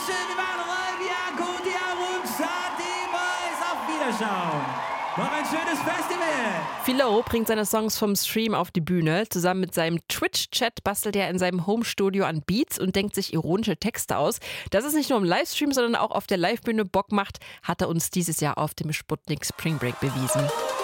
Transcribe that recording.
Dankeschön, wir waren Rolvia, Kodia und Shadi Boys. Auf Wiederschauen. Noch ein schönes Festival. Philo bringt seine Songs vom Stream auf die Bühne. Zusammen mit seinem Twitch-Chat bastelt er in seinem Homestudio an Beats und denkt sich ironische Texte aus. Dass es nicht nur im Livestream, sondern auch auf der Livebühne Bock macht, hat er uns dieses Jahr auf dem Sputnik Spring Break bewiesen.